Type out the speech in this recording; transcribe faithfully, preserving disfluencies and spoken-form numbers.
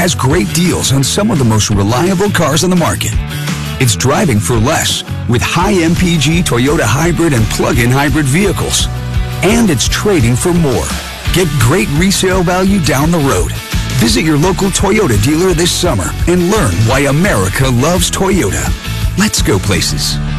has great deals on some of the most reliable cars on the market. It's driving for less with high M P G Toyota hybrid and plug-in hybrid vehicles. And it's trading for more. Get great resale value down the road. Visit your local Toyota dealer this summer and learn why America loves Toyota. Let's go places.